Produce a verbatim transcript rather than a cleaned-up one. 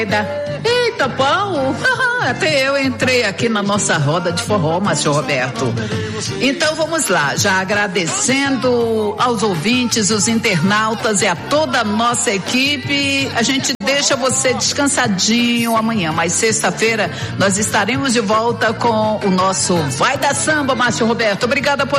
Eita, pão! Até eu entrei aqui na nossa roda de forró, Márcio Roberto. Então vamos lá, já agradecendo aos ouvintes, os internautas e a toda a nossa equipe. A gente deixa você descansadinho amanhã, mas sexta-feira nós estaremos de volta com o nosso Vai da Samba, Márcio Roberto. Obrigada por